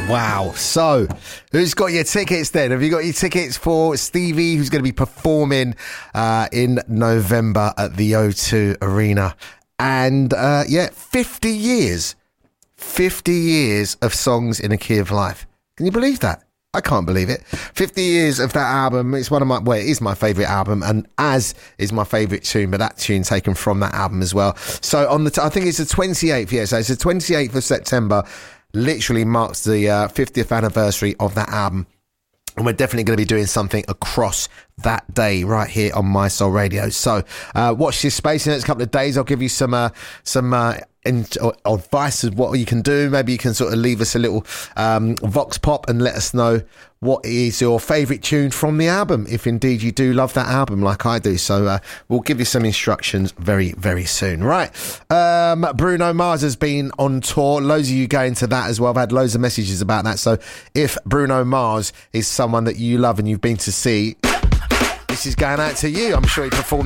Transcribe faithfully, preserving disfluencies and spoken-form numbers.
Wow. So, who's got your tickets then? Have you got your tickets for Stevie, who's going to be performing uh, in November at the O two Arena? And, uh, yeah, fifty years. fifty years of songs in a Key of Life. Can you believe that? I can't believe it. fifty years of that album. It's one of my, well, it is my favourite album, and As is my favourite tune, but that tune taken from that album as well. So on the, t- I think it's the twenty-eighth, yeah, so it's the twenty-eighth of September, literally marks the uh, fiftieth anniversary of that album. And we're definitely going to be doing something across that day right here on My Soul Radio. So uh, watch this space. In the next couple of days, I'll give you some uh, some uh, in, or, or advice of what you can do. Maybe you can sort of leave us a little um, vox pop and let us know what is your favourite tune from the album, if indeed you do love that album like I do. So uh, we'll give you some instructions very, very soon. Right. Um, Bruno Mars has been on tour. Loads of you go into that as well. I've had loads of messages about that. So if Bruno Mars is someone that you love and you've been to see, this is going out to you. I'm sure he performed